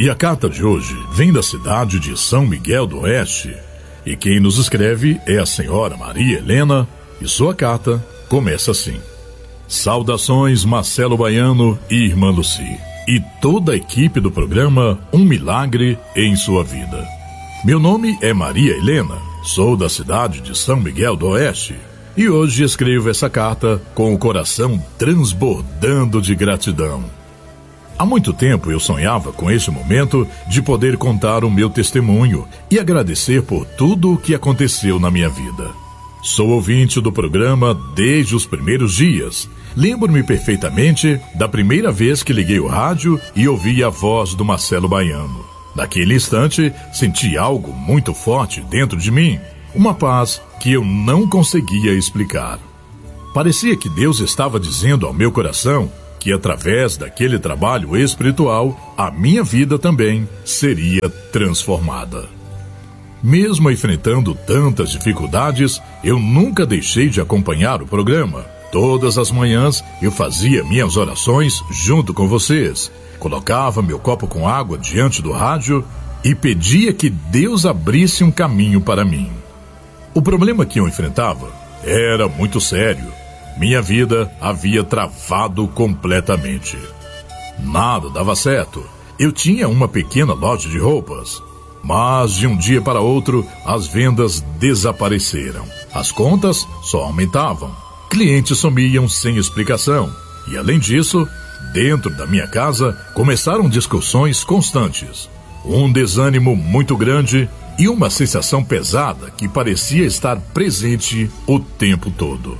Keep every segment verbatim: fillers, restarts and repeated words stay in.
E a carta de hoje vem da cidade de São Miguel do Oeste. E quem nos escreve é a senhora Maria Helena, e sua carta começa assim: Saudações Marcelo Baiano e irmã Lucy, e toda a equipe do programa Um Milagre em Sua Vida. Meu nome é Maria Helena, sou da cidade de São Miguel do Oeste, e hoje escrevo essa carta com o coração transbordando de gratidão. Há muito tempo eu sonhava com esse momento de poder contar o meu testemunho e agradecer por tudo o que aconteceu na minha vida. Sou ouvinte do programa desde os primeiros dias. Lembro-me perfeitamente da primeira vez que liguei o rádio e ouvi a voz do Marcelo Baiano. Naquele instante, senti algo muito forte dentro de mim, uma paz que eu não conseguia explicar. Parecia que Deus estava dizendo ao meu coração que através daquele trabalho espiritual, a minha vida também seria transformada. Mesmo enfrentando tantas dificuldades, eu nunca deixei de acompanhar o programa. Todas as manhãs eu fazia minhas orações junto com vocês, colocava meu copo com água diante do rádio e pedia que Deus abrisse um caminho para mim. O problema que eu enfrentava era muito sério. Minha vida havia travado completamente. Nada dava certo. Eu tinha uma pequena loja de roupas, mas de um dia para outro as vendas desapareceram. As contas só aumentavam. Clientes sumiam sem explicação. E além disso, dentro da minha casa começaram discussões constantes. Um desânimo muito grande e uma sensação pesada que parecia estar presente o tempo todo.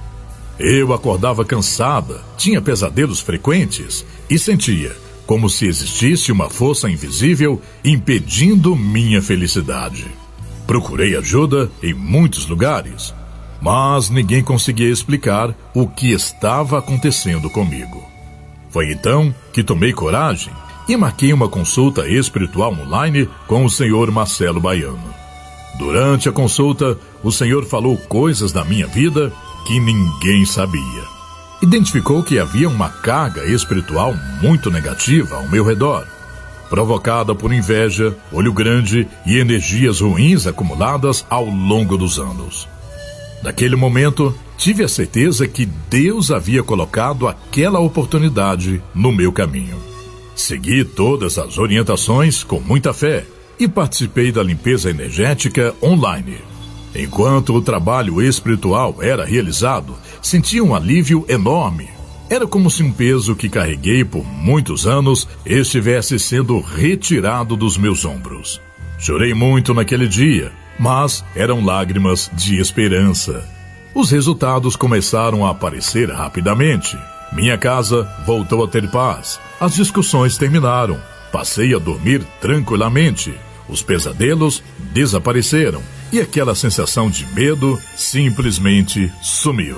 Eu acordava cansada, tinha pesadelos frequentes e sentia como se existisse uma força invisível impedindo minha felicidade. Procurei ajuda em muitos lugares, mas ninguém conseguia explicar o que estava acontecendo comigo. Foi então que tomei coragem e marquei uma consulta espiritual online com o senhor Marcelo Baiano. Durante a consulta, o senhor falou coisas da minha vida que ninguém sabia. Identificou que havia uma carga espiritual muito negativa ao meu redor, provocada por inveja, olho grande e energias ruins acumuladas ao longo dos anos. Naquele momento, tive a certeza que Deus havia colocado aquela oportunidade no meu caminho. Segui todas as orientações com muita fé e participei da limpeza energética online. Enquanto o trabalho espiritual era realizado, senti um alívio enorme. Era como se um peso que carreguei por muitos anos estivesse sendo retirado dos meus ombros. Chorei muito naquele dia, mas eram lágrimas de esperança. Os resultados começaram a aparecer rapidamente. Minha casa voltou a ter paz. As discussões terminaram. Passei a dormir tranquilamente. Os pesadelos desapareceram e aquela sensação de medo simplesmente sumiu.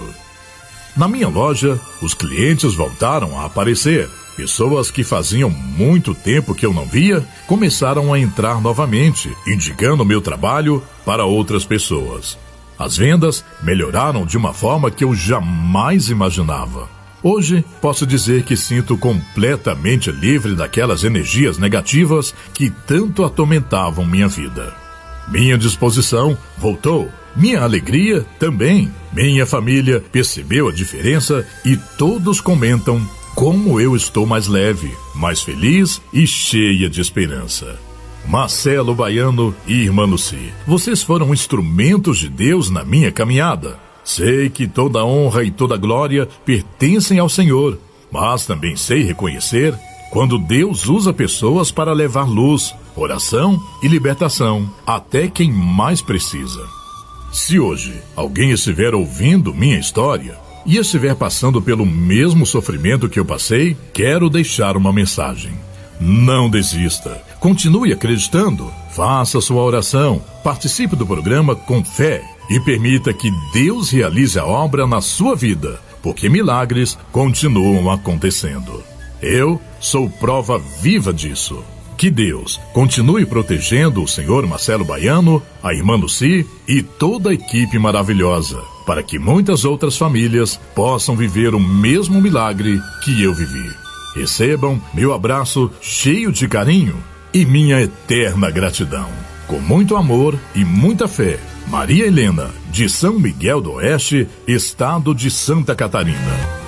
Na minha loja, os clientes voltaram a aparecer. Pessoas que faziam muito tempo que eu não via começaram a entrar novamente, indicando meu trabalho para outras pessoas. As vendas melhoraram de uma forma que eu jamais imaginava. Hoje, posso dizer que sinto completamente livre daquelas energias negativas que tanto atormentavam minha vida. Minha disposição voltou, minha alegria também. Minha família percebeu a diferença e todos comentam como eu estou mais leve, mais feliz e cheia de esperança. Marcelo Baiano e irmã Lucy, vocês foram instrumentos de Deus na minha caminhada. Sei que toda honra e toda glória pertencem ao Senhor, mas também sei reconhecer quando Deus usa pessoas para levar luz, oração e libertação até quem mais precisa. Se hoje alguém estiver ouvindo minha história e estiver passando pelo mesmo sofrimento que eu passei, quero deixar uma mensagem. Não desista, continue acreditando, faça sua oração, participe do programa com fé e permita que Deus realize a obra na sua vida, porque milagres continuam acontecendo. Eu sou prova viva disso. Que Deus continue protegendo o senhor Marcelo Baiano, a irmã Lucy e toda a equipe maravilhosa, para que muitas outras famílias possam viver o mesmo milagre que eu vivi. Recebam meu abraço cheio de carinho e minha eterna gratidão. Com muito amor e muita fé, Maria Helena, de São Miguel do Oeste, Estado de Santa Catarina.